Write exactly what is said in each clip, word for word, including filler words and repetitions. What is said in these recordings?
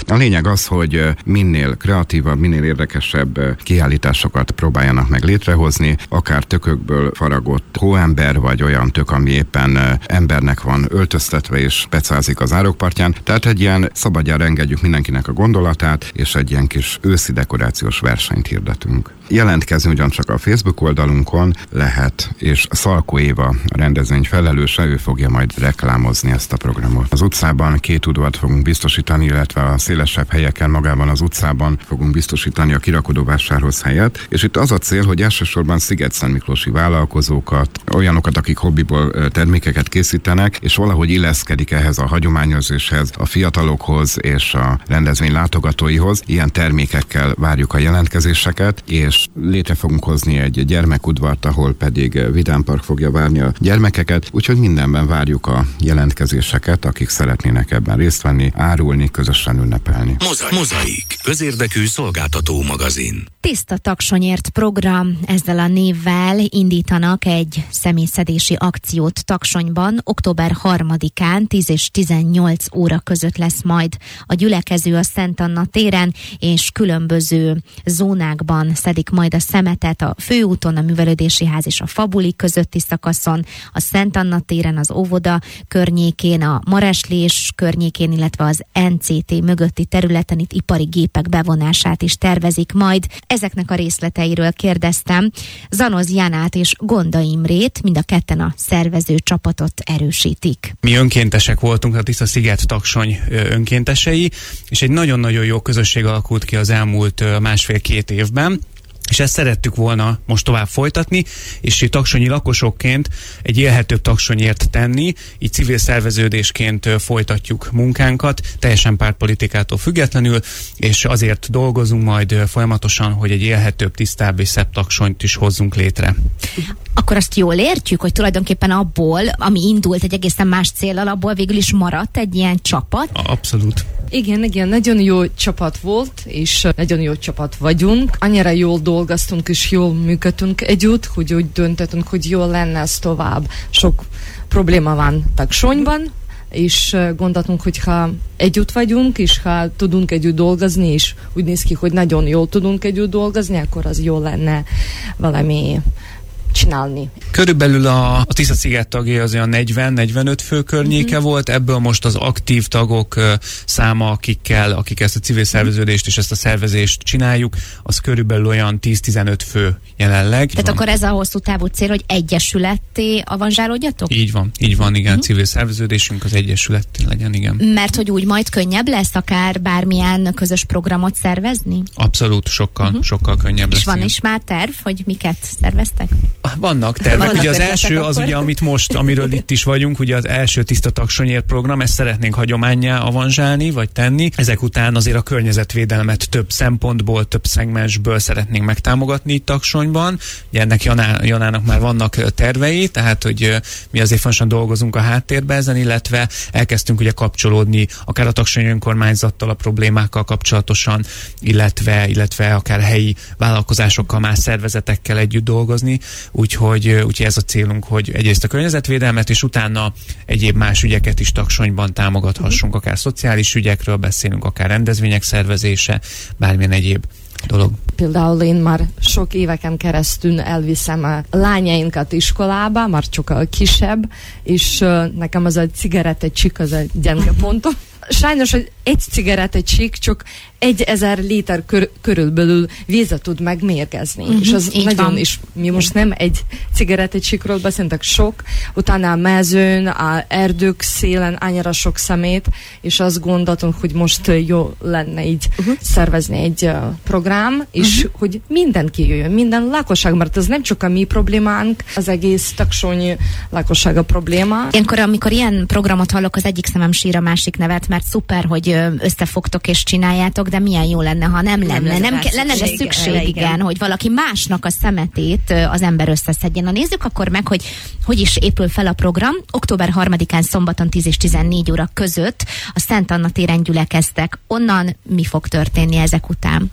A lényeg az, hogy minél kreatívabb, minél érdekesebb kiállításokat próbáljanak meg létrehozni, akár tökökből faragott hóember, vagy olyan tök, ami éppen embernek van öltöztetve és pecázik az árokpartján. Tehát egy ilyen szabadjára engedjük mindenkinek a gondolatát, és egy ilyen kis őszi dekorációs versenyt hirdetünk. Jelentkezni ugyancsak a Facebook oldalunkon lehet, és Szalkó Éva, a rendezvény felelőse, ő fogja majd reklámozni ezt a programot. Az utcában két udvart fogunk biztosítani, illetve a szélesebb helyeken magában az utcában fogunk biztosítani a kirakodóvásárhoz helyet, és itt az a cél, hogy elsősorban szigetszentmiklósi vállalkozókat, olyanokat, akik hobbiból termékeket készítenek, és valahogy illeszkedik ehhez a hagyományozáshoz, a fiatalokhoz és a rendezvény látogatóihoz. Ilyen termékekkel várjuk a jelentkezéseket, és létre fogunk hozni egy gyermekudvart, ahol pedig vidámpark fogja várni a gyermekeket, úgyhogy mindenben várjuk a jelentkezéseket, akik szeretnének ebben részt venni, árulni, közösen ünnepelni. Mozaik. Mozaik. Közérdekű szolgáltató magazin. Tiszta Taksonyért program, ezzel a névvel indítanak egy személyszedési akciót Taksonyban. Október harmadikán tíz és tizennyolc óra között lesz majd a gyülekező a Szent Anna téren, és különböző zónákban szedik majd a szemetet a főúton, a művelődési ház és a Fabuli közötti szakaszon, a Szent Anna téren, az óvoda környékén, a Mareslés környékén, illetve az en cé té mögötti területen itt ipari gépek bevonását is tervezik majd. Ezeknek a részleteiről kérdeztem Zanoz Jánát és Gonda Imrét, mind a ketten a szervező csapatot erősítik. Mi önkéntesek voltunk, a Tiszta Sziget Taksony önkéntesei, és egy nagyon-nagyon jó közösség alakult ki az elmúlt másfél-két évben, és ezt szerettük volna most tovább folytatni, és itt taksonyi lakosokként egy élhetőbb Taksonyért tenni, így civil szerveződésként folytatjuk munkánkat, teljesen pártpolitikától függetlenül, és azért dolgozunk majd folyamatosan, hogy egy élhetőbb, tisztább és szebb Taksonyt is hozzunk létre. Akkor azt jól értjük, hogy tulajdonképpen abból, ami indult egy egészen más céllal, abból végül is maradt egy ilyen csapat? Abszolút. Igen, igen, nagyon jó csapat volt, és nagyon jó csapat vagyunk. Annyira jól dolgoztunk, és jól működtünk együtt, hogy úgy döntöttünk, hogy jól lenne ez tovább. Sok probléma van Taksonyban, és gondoltunk, hogy ha együtt vagyunk, és ha tudunk együtt dolgozni, és úgy néz ki, hogy nagyon jól tudunk együtt dolgozni, akkor az jó lenne valami csinálni. Körülbelül a, a Tiszta Sziget tagjai az olyan negyven-negyvenöt fő környéke mm-hmm. volt, ebből most az aktív tagok uh, száma, akikkel, akik ezt a civil szerveződést és ezt a szervezést csináljuk, az körülbelül olyan tíz-tizenöt fő jelenleg. Tehát akkor ez a hosszú távú cél, hogy egyesületté avanzsálódjatok? Így van, így van, igen, mm-hmm. civil szerveződésünk az egyesületté legyen, igen. Mert hogy úgy majd könnyebb lesz akár bármilyen közös programot szervezni? Abszolút, sokkal, mm-hmm. sokkal könnyebb és lesz. És van is már terv, hogy miket szerveztek? Vannak tervek. Vannak ugye az első az ugye, amit most, amiről itt is vagyunk, ugye az első Tiszta Taksonyért program, ezt szeretnénk hagyománnyá avanzsálni, vagy tenni. Ezek után azért a környezetvédelmet több szempontból, több szegmensből szeretnénk megtámogatni itt Taksonyban. Ugye ennek Janá, Janának már vannak tervei, tehát hogy mi azért fontosan dolgozunk a háttérbe ezen, illetve elkezdtünk ugye kapcsolódni akár a Taksony önkormányzattal a problémákkal kapcsolatosan, illetve, illetve akár helyi vállalkozásokkal, más szervezetekkel együtt dolgozni. Úgyhogy, úgyhogy ez a célunk, hogy egyrészt a környezetvédelmet, és utána egyéb más ügyeket is Taksonyban támogathassunk, akár szociális ügyekről beszélünk, akár rendezvények szervezése, bármilyen egyéb dolog. Például én már sok éveken keresztül elviszem a lányainkat iskolába, már csak a kisebb, és uh, nekem az a cigarettacsik az a gyenge pontom. Sajnos, hogy egy cigarettacsik csak egy ezer liter kör, körülbelül vízet tud megmérgezni. Uh-huh, és az nagyon van. is, mi most nem egy cigarettacsikról beszéltek, sok, utána a mezőn, a erdők szélen annyira sok szemét, és azt gondoltunk, hogy most jó lenne így uh-huh. szervezni egy uh, program, és uh-huh. hogy mindenki jöjjön, minden lakosság, mert ez nem csak a mi problémánk, az egész Taksony lakossága probléma. Ilyenkor, amikor ilyen programot hallok, az egyik szemem sír a másik nevet, mert szuper, hogy összefogtok és csináljátok, de milyen jó lenne, ha nem, nem lenne. Lenne, nem ke- lenne de szükség, igen, igen, hogy valaki másnak a szemetét az ember összeszedjen. Na nézzük akkor meg, hogy hogy is épül fel a program. Október harmadikán szombaton tíz és tizennégy óra között a Szent Anna téren gyülekeztek. Onnan mi fog történni ezek után?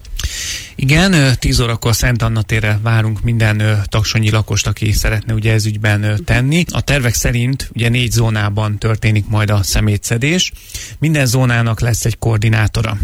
Igen, tíz órakor Szent Anna térre várunk minden taksonyi lakost, aki szeretne ugye ez ügyben tenni. A tervek szerint ugye négy zónában történik majd a szemétszedés. Minden zónának lesz egy koordinátora.